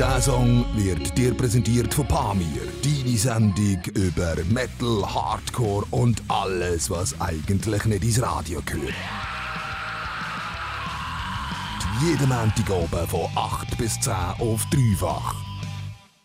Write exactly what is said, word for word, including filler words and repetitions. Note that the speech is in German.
Dieser Song wird dir präsentiert von Pamir, deine Sendung über Metal, Hardcore und alles, was eigentlich nicht ins Radio gehört. Jeden Montagabend von acht bis zehn auf Dreifach.